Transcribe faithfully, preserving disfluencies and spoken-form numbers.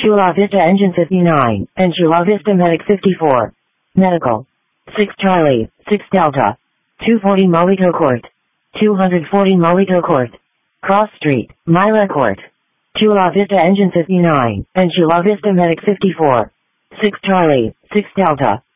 Chula Vista Engine fifty-nine, and Chula Vista Medic fifty-four. Medical. six Charlie, six Delta. two forty Molito Court. two forty Molito Court. Cross Street, Mila Court. Chula Vista Engine fifty-nine, and Chula Vista Medic fifty-four. six Charlie, six Delta.